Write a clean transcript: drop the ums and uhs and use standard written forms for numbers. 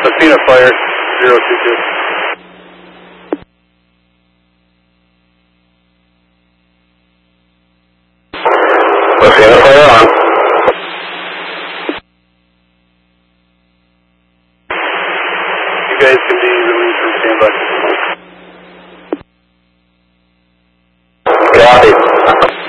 Athena Fire, 022. Athena Fire on. You guys can be released from standby.